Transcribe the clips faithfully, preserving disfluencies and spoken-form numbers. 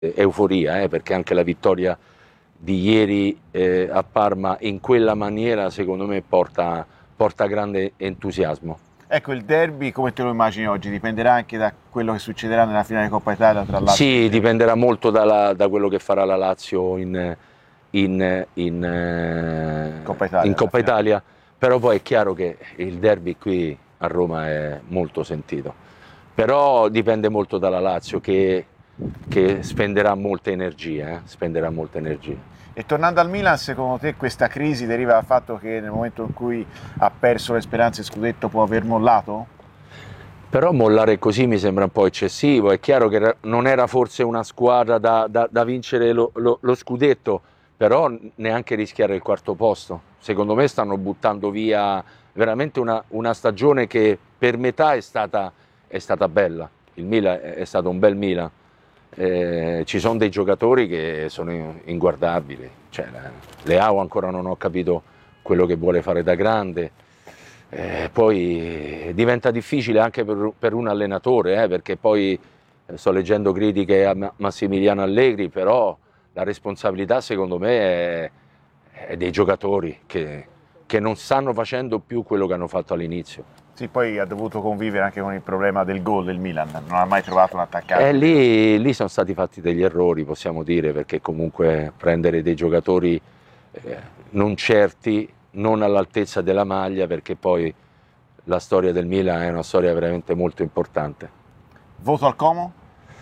euforia, eh, perché anche la vittoria di ieri eh, a Parma in quella maniera secondo me porta, porta grande entusiasmo. Ecco, il derby come te lo immagini oggi? Dipenderà anche da quello che succederà nella finale di Coppa Italia tra Lazio Sì, e dipenderà molto dalla, da quello che farà la Lazio in, in, in, eh, Coppa Italia, in Coppa alla finale. Italia, però poi è chiaro che il derby qui a Roma è molto sentito, però dipende molto dalla Lazio che, che spenderà molte energie, eh, spenderà molte energie. E tornando al Milan, secondo te questa crisi deriva dal fatto che nel momento in cui ha perso le speranze scudetto può aver mollato? Però mollare così mi sembra un po' eccessivo, è chiaro che non era forse una squadra da, da, da vincere lo, lo, lo scudetto, però neanche rischiare il quarto posto. Secondo me stanno buttando via veramente una, una stagione che per metà è stata, è stata bella, il Milan è stato un bel Milan, eh, ci sono dei giocatori che sono inguardabili, cioè, Leao ancora non ho capito quello che vuole fare da grande. Eh, poi diventa difficile anche per, per un allenatore, eh, perché poi eh, sto leggendo critiche a Massimiliano Allegri, però la responsabilità secondo me è, è dei giocatori che, che non stanno facendo più quello che hanno fatto all'inizio. Sì, poi ha dovuto convivere anche con il problema del gol del Milan, non ha mai trovato un attaccante. E lì, lì sono stati fatti degli errori, possiamo dire, perché comunque prendere dei giocatori eh, non certi, non all'altezza della maglia, perché poi la storia del Milan è una storia veramente molto importante. Voto al Como?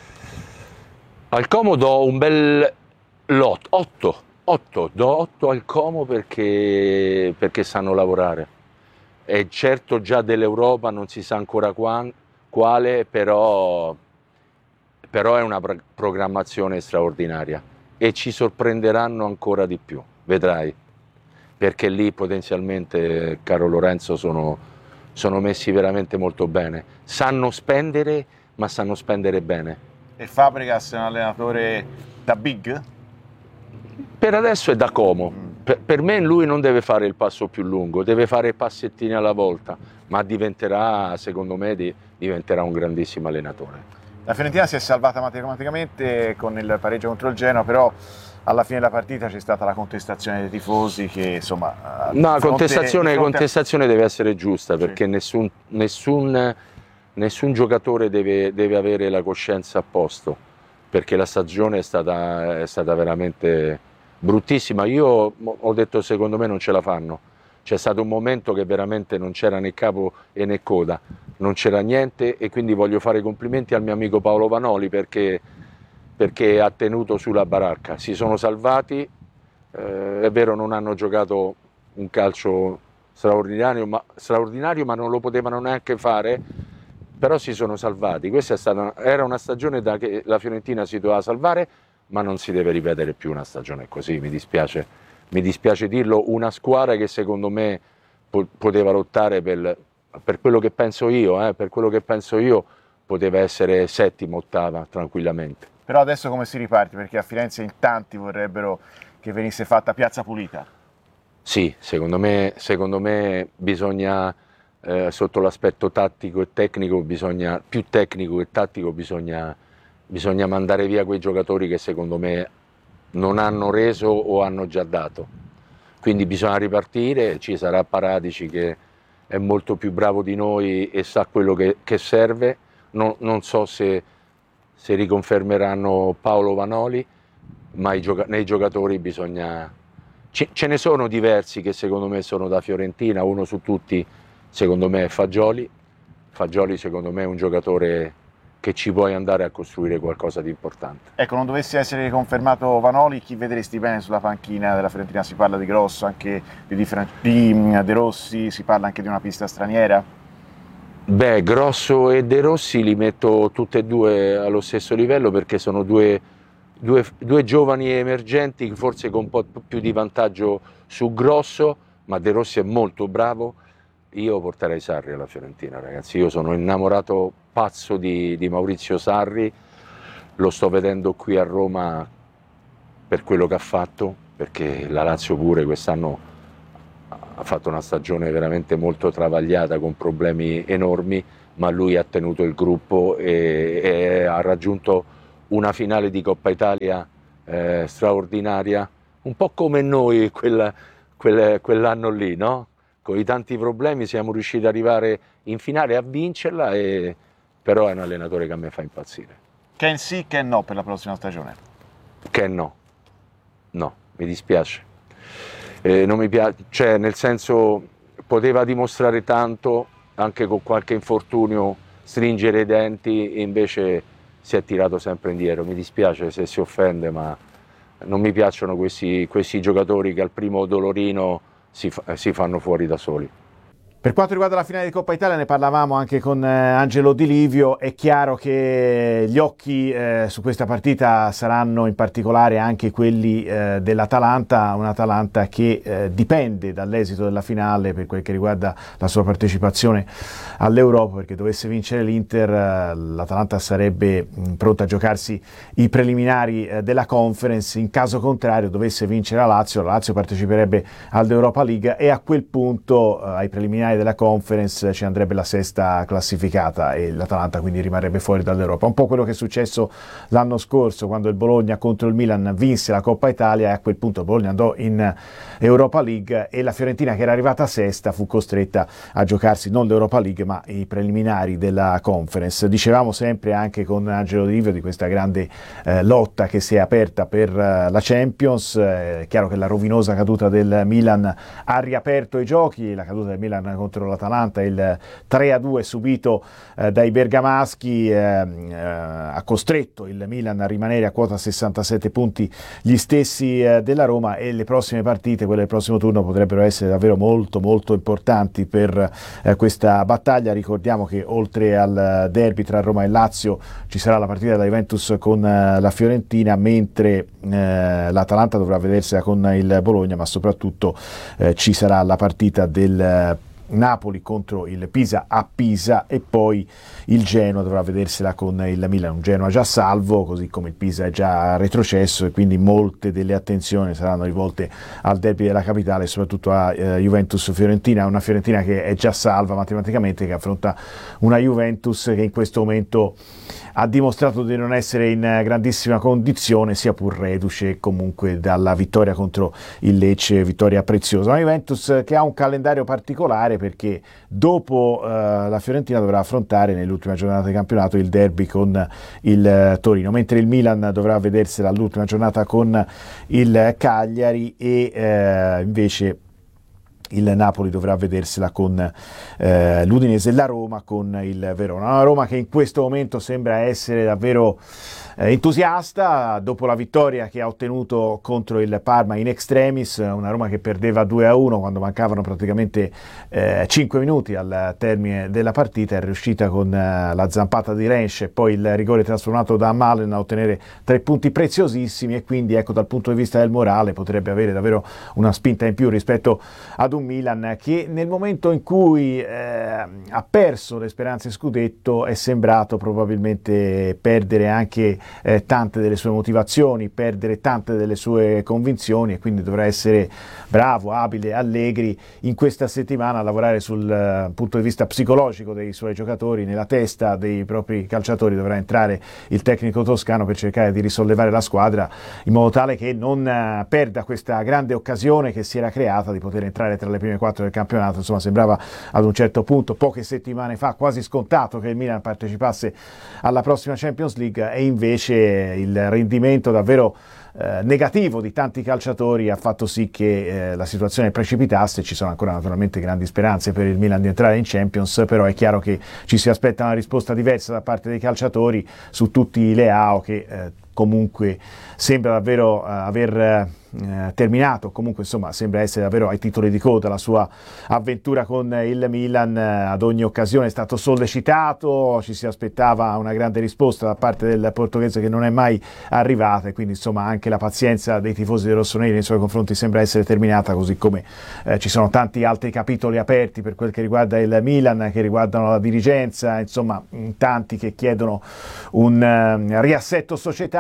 Al Como do un bel lot, otto, otto, do otto al Como perché, perché sanno lavorare. E certo già dell'Europa non si sa ancora quan, quale, però, però è una programmazione straordinaria e ci sorprenderanno ancora di più, vedrai, perché lì potenzialmente, caro Lorenzo, sono, sono messi veramente molto bene, sanno spendere ma sanno spendere bene. E Fabregas è un allenatore da big? Per adesso è da Como, per, per me lui non deve fare il passo più lungo, deve fare passettini alla volta, ma diventerà, secondo me, di, diventerà un grandissimo allenatore. La Fiorentina si è salvata matematicamente con il pareggio contro il Genoa, però alla fine della partita c'è stata la contestazione dei tifosi che insomma... No, la contestazione, fronte... contestazione deve essere giusta, perché sì. nessun, nessun, nessun giocatore deve, deve avere la coscienza a posto, perché la stagione è stata, è stata veramente bruttissima. Io ho detto secondo me non ce la fanno, c'è stato un momento che veramente non c'era né capo e né coda, non c'era niente, e quindi voglio fare i complimenti al mio amico Paolo Vanoli perché, perché ha tenuto sulla baracca, si sono salvati, eh, è vero non hanno giocato un calcio straordinario ma, straordinario ma non lo potevano neanche fare, però si sono salvati. Questa è stata, era una stagione da che la Fiorentina si doveva salvare, ma non si deve ripetere più una stagione così, mi dispiace, mi dispiace dirlo, una squadra che secondo me po poteva lottare per, per quello che penso io, eh, per quello che penso io poteva essere settima, ottava tranquillamente. Però adesso come si riparte? Perché a Firenze in tanti vorrebbero che venisse fatta piazza pulita. Sì, secondo me, secondo me bisogna, eh, sotto l'aspetto tattico e tecnico, bisogna, più tecnico e tattico, bisogna, bisogna mandare via quei giocatori che secondo me non hanno reso o hanno già dato. Quindi bisogna ripartire, ci sarà Paratici che è molto più bravo di noi e sa quello che, che serve, non, non so se, se riconfermeranno Paolo Vanoli, ma i gioca nei giocatori bisogna... Ce, ce ne sono diversi che secondo me sono da Fiorentina, uno su tutti secondo me è Fagioli, Fagioli secondo me è un giocatore che ci puoi andare a costruire qualcosa di importante. Ecco, non dovesse essere riconfermato Vanoli, chi vedresti bene sulla panchina della Fiorentina? Si parla di Grosso, anche di, di, di De Rossi, si parla anche di una pista straniera? Beh, Grosso e De Rossi li metto tutti e due allo stesso livello perché sono due, due, due giovani emergenti, forse con un po' più di vantaggio su Grosso, ma De Rossi è molto bravo. Io porterei Sarri alla Fiorentina, ragazzi, io sono innamorato pazzo di, di Maurizio Sarri, lo sto vedendo qui a Roma per quello che ha fatto, perché la Lazio pure quest'anno ha fatto una stagione veramente molto travagliata con problemi enormi, ma lui ha tenuto il gruppo e, e ha raggiunto una finale di Coppa Italia eh, straordinaria, un po' come noi quella, quel, quell'anno lì, no? Con i tanti problemi siamo riusciti ad arrivare in finale a vincerla, e, però è un allenatore che a me fa impazzire. Ken sì, Ken no per la prossima stagione? Ken no, no, mi dispiace. Eh, non mi piace, cioè nel senso, poteva dimostrare tanto anche con qualche infortunio, stringere i denti, e invece si è tirato sempre indietro. Mi dispiace se si offende, ma non mi piacciono questi, questi giocatori che al primo dolorino si, si fanno fuori da soli. Per quanto riguarda la finale di Coppa Italia, ne parlavamo anche con eh, Angelo Di Livio. È chiaro che gli occhi eh, su questa partita saranno in particolare anche quelli eh, dell'Atalanta, un'Atalanta che eh, dipende dall'esito della finale per quel che riguarda la sua partecipazione all'Europa, perché dovesse vincere l'Inter, eh, l'Atalanta sarebbe mh, pronta a giocarsi i preliminari eh, della Conference. In caso contrario, dovesse vincere la Lazio, la Lazio parteciperebbe all'Europa League, e a quel punto eh, ai preliminari della Conference ci andrebbe la sesta classificata e l'Atalanta quindi rimarrebbe fuori dall'Europa. Un po' quello che è successo l'anno scorso, quando il Bologna contro il Milan vinse la Coppa Italia, e a quel punto il Bologna andò in Europa League, e la Fiorentina, che era arrivata sesta, fu costretta a giocarsi non l'Europa League ma i preliminari della Conference. Dicevamo sempre anche con Angelo Di Livio di questa grande eh, lotta che si è aperta per eh, la Champions. È chiaro che la rovinosa caduta del Milan ha riaperto i giochi, la caduta del Milan contro l'Atalanta, il tre a due subito eh, dai bergamaschi, eh, eh, ha costretto il Milan a rimanere a quota sessantasette punti, gli stessi eh, della Roma, e le prossime partite, quelle del prossimo turno, potrebbero essere davvero molto molto importanti per eh, questa battaglia. Ricordiamo che oltre al derby tra Roma e Lazio ci sarà la partita della Juventus con eh, la Fiorentina, mentre eh, l'Atalanta dovrà vedersela con il Bologna, ma soprattutto eh, ci sarà la partita del Napoli contro il Pisa a Pisa, e poi il Genoa dovrà vedersela con il Milan, un Genoa già salvo, così come il Pisa è già retrocesso, e quindi molte delle attenzioni saranno rivolte al derby della capitale, soprattutto a eh, Juventus-Fiorentina, una Fiorentina che è già salva matematicamente, che affronta una Juventus che in questo momento ha dimostrato di non essere in grandissima condizione, sia pur reduce comunque dalla vittoria contro il Lecce, vittoria preziosa. Una Juventus che ha un calendario particolare, perché dopo uh, la Fiorentina dovrà affrontare nell'ultima giornata di campionato il derby con il uh, Torino, mentre il Milan dovrà vedersela all'ultima giornata con il Cagliari, e uh, invece il Napoli dovrà vedersela con eh, l'Udinese, e la Roma con il Verona. Una Roma che in questo momento sembra essere davvero eh, entusiasta dopo la vittoria che ha ottenuto contro il Parma in extremis, una Roma che perdeva due a uno quando mancavano praticamente eh, cinque minuti al termine della partita. È riuscita con eh, la zampata di Rensch e poi il rigore trasformato da Malen a ottenere tre punti preziosissimi, e quindi ecco, dal punto di vista del morale potrebbe avere davvero una spinta in più rispetto ad un Milan che nel momento in cui eh, ha perso le speranze scudetto è sembrato probabilmente perdere anche eh, tante delle sue motivazioni, perdere tante delle sue convinzioni, e quindi dovrà essere bravo, abile, Allegri in questa settimana a lavorare sul uh, punto di vista psicologico dei suoi giocatori, nella testa dei propri calciatori dovrà entrare il tecnico toscano per cercare di risollevare la squadra in modo tale che non uh, perda questa grande occasione che si era creata di poter entrare tra le prime quattro del campionato. Insomma, sembrava ad un certo punto, poche settimane fa, quasi scontato che il Milan partecipasse alla prossima Champions League, e invece il rendimento davvero eh, negativo di tanti calciatori ha fatto sì che eh, la situazione precipitasse. Ci sono ancora naturalmente grandi speranze per il Milan di entrare in Champions, però è chiaro che ci si aspetta una risposta diversa da parte dei calciatori su tutti i Leao, che eh, comunque sembra davvero uh, aver uh, terminato, comunque insomma sembra essere davvero ai titoli di coda la sua avventura con il Milan. Uh, ad ogni occasione è stato sollecitato, ci si aspettava una grande risposta da parte del portoghese che non è mai arrivata, e quindi insomma anche la pazienza dei tifosi dei rossoneri nei suoi confronti sembra essere terminata, così come uh, ci sono tanti altri capitoli aperti per quel che riguarda il Milan, che riguardano la dirigenza, insomma tanti che chiedono un uh, riassetto societario,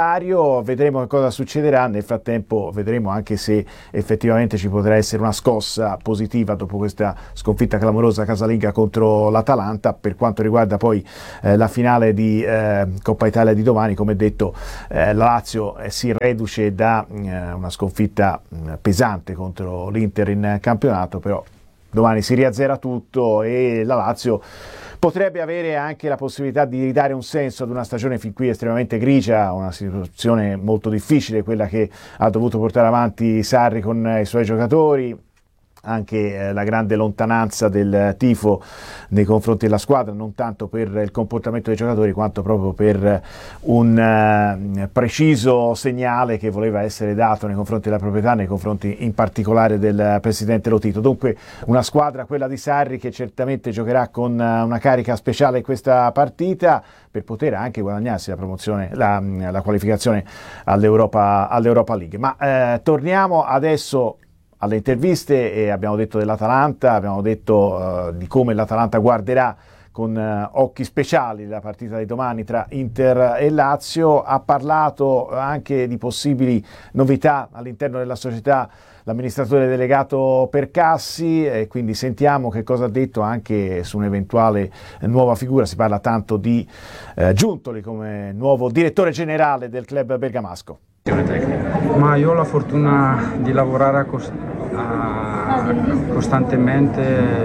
calendario, vedremo che cosa succederà. Nel frattempo vedremo anche se effettivamente ci potrà essere una scossa positiva dopo questa sconfitta clamorosa casalinga contro l'Atalanta. Per quanto riguarda poi eh, la finale di eh, Coppa Italia di domani, come detto, eh, la Lazio eh, si reduce da eh, una sconfitta mh, pesante contro l'Inter in campionato, però domani si riazzera tutto e la Lazio potrebbe avere anche la possibilità di ridare un senso ad una stagione fin qui estremamente grigia, una situazione molto difficile, quella che ha dovuto portare avanti Sarri con i suoi giocatori, anche eh, la grande lontananza del tifo nei confronti della squadra, non tanto per il comportamento dei giocatori quanto proprio per un eh, preciso segnale che voleva essere dato nei confronti della proprietà, nei confronti in particolare del presidente Lotito. Dunque una squadra, quella di Sarri, che certamente giocherà con una carica speciale in questa partita per poter anche guadagnarsi la promozione, la, la qualificazione all'Europa, all'Europa League. Ma eh, torniamo adesso alle interviste e abbiamo detto dell'Atalanta, abbiamo detto uh, di come l'Atalanta guarderà con uh, occhi speciali la partita di domani tra Inter e Lazio. Ha parlato anche di possibili novità all'interno della società l'amministratore delegato Percassi, e quindi sentiamo che cosa ha detto anche su un'eventuale nuova figura. Si parla tanto di uh, Giuntoli come nuovo direttore generale del club bergamasco. Ma io ho la fortuna di lavorare a cost- a costantemente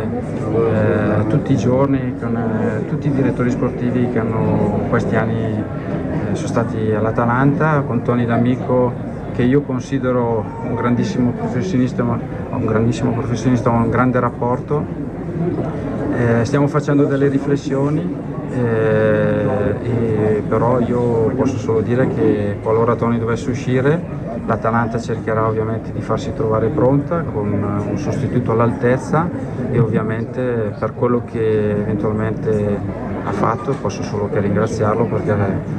eh, tutti i giorni con eh, tutti i direttori sportivi che hanno questi anni eh, sono stati all'Atalanta, con Tony D'Amico, che io considero un grandissimo professionista, ma un grandissimo professionista, un grande rapporto. Eh, stiamo facendo delle riflessioni. Eh, e però io posso solo dire che qualora Tony dovesse uscire, l'Atalanta cercherà ovviamente di farsi trovare pronta con un sostituto all'altezza, e ovviamente per quello che eventualmente ha fatto posso solo che ringraziarlo, perché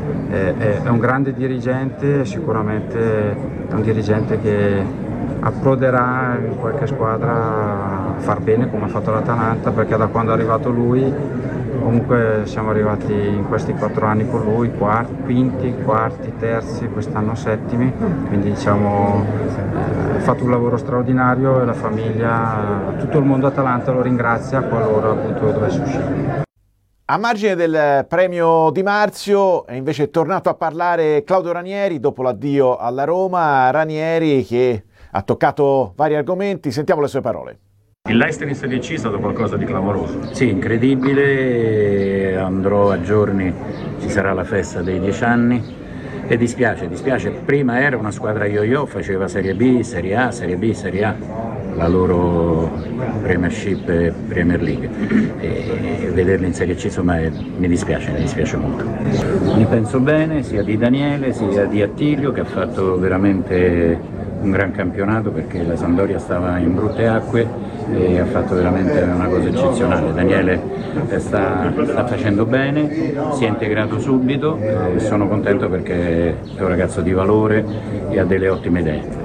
è, è un grande dirigente, sicuramente è un dirigente che approderà in qualche squadra a far bene come ha fatto l'Atalanta, perché da quando è arrivato lui comunque siamo arrivati in questi quattro anni con lui, quarti, quinti, quarti, terzi, quest'anno settimi, quindi diciamo ha eh, fatto un lavoro straordinario e la famiglia, tutto il mondo Atalanta lo ringrazia qualora appunto dovesse uscire. A margine del premio Di Marzio è invece tornato a parlare Claudio Ranieri dopo l'addio alla Roma. Ranieri che ha toccato vari argomenti, sentiamo le sue parole. Il Leicester in Serie C è stato qualcosa di clamoroso. Sì, incredibile, andrò a giorni, ci sarà la festa dei dieci anni e dispiace, dispiace, prima era una squadra yo-yo, faceva Serie B, Serie A, Serie B, Serie A, la loro Premiership e Premier League, e vederli in Serie C insomma è, mi dispiace, mi dispiace molto. Ne penso bene sia di Daniele sia di Attilio, che ha fatto veramente un gran campionato, perché la Sampdoria stava in brutte acque e ha fatto veramente una cosa eccezionale. Daniele sta, sta facendo bene, si è integrato subito e sono contento perché è un ragazzo di valore e ha delle ottime idee.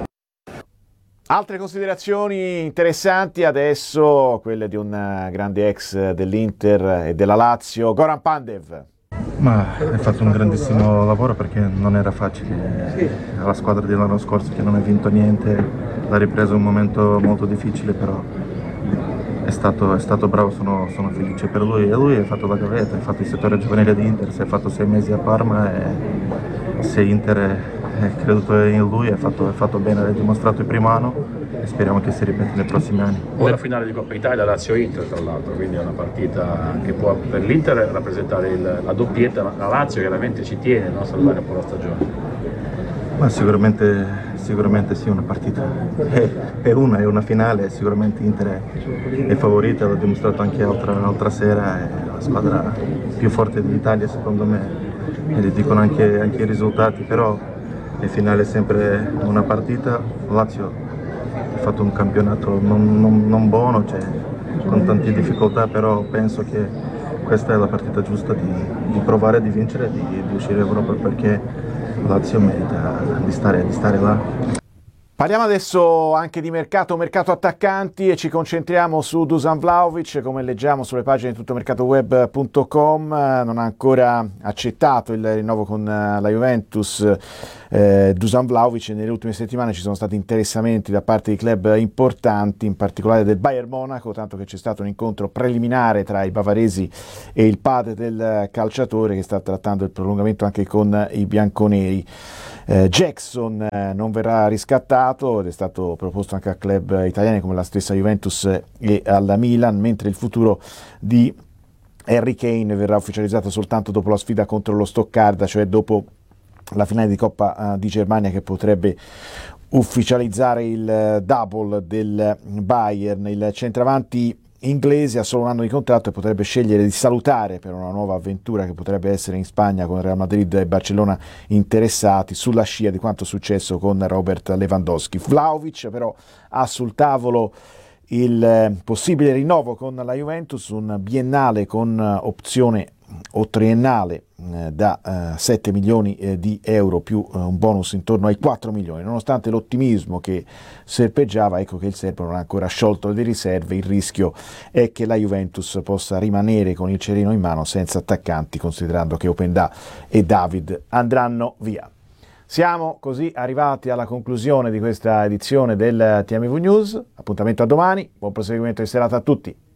Altre considerazioni interessanti adesso, quelle di un grande ex dell'Inter e della Lazio, Goran Pandev. Ma hai fatto un grandissimo lavoro, perché non era facile. La squadra dell'anno scorso che non ha vinto niente, l'ha ripreso un momento molto difficile, però è stato, è stato bravo, sono, sono felice per lui. E lui ha fatto la gavetta, ha fatto il settore giovanile di Inter, si è fatto sei mesi a Parma e se Inter è creduto in lui ha fatto, ha fatto bene, l'ha dimostrato il primo anno e speriamo che si ripeta nei prossimi anni. Poi la finale di Coppa Italia Lazio-Inter tra l'altro, quindi è una partita che può per l'Inter rappresentare il, la doppietta, la Lazio chiaramente ci tiene, no, a salvare un po' la stagione. Ma sicuramente, sicuramente sì, una partita è, è una, è una finale, sicuramente Inter è, è favorita, l'ho dimostrato anche l'altra, l'altra sera, è la squadra più forte d'Italia secondo me, e li dicono anche, anche i risultati, però il finale è sempre una partita. Lazio ha fatto un campionato non, non, non buono, cioè, con tante difficoltà, però penso che questa è la partita giusta di, di provare di vincere, di, di uscire in Europa, perché Lazio merita di stare, di stare là. Parliamo adesso anche di mercato, mercato attaccanti e ci concentriamo su Dusan Vlahovic, come leggiamo sulle pagine di tuttomercatoweb punto com, non ha ancora accettato il rinnovo con la Juventus. eh, Dusan Vlahovic, nelle ultime settimane ci sono stati interessamenti da parte di club importanti, in particolare del Bayern Monaco, tanto che c'è stato un incontro preliminare tra i bavaresi e il padre del calciatore che sta trattando il prolungamento anche con i bianconeri. Eh, Jackson eh, non verrà riscattato ed è stato proposto anche a club italiani come la stessa Juventus e alla Milan, mentre il futuro di Harry Kane verrà ufficializzato soltanto dopo la sfida contro lo Stoccarda, cioè dopo la finale di Coppa uh, di Germania, che potrebbe ufficializzare il uh, double del Bayern. Il centravanti inglese ha solo un anno di contratto e potrebbe scegliere di salutare per una nuova avventura che potrebbe essere in Spagna, con Real Madrid e Barcellona interessati, sulla scia di quanto successo con Robert Lewandowski. Vlahovic però ha sul tavolo il eh, possibile rinnovo con la Juventus, un biennale con uh, opzione o triennale eh, da eh, sette milioni eh, di euro più eh, un bonus intorno ai quattro milioni. Nonostante l'ottimismo che serpeggiava, ecco che il serbo non ha ancora sciolto le riserve. Il rischio è che la Juventus possa rimanere con il cerino in mano senza attaccanti, considerando che Openda e David andranno via. Siamo così arrivati alla conclusione di questa edizione del T M V News. Appuntamento a domani, buon proseguimento di serata a tutti.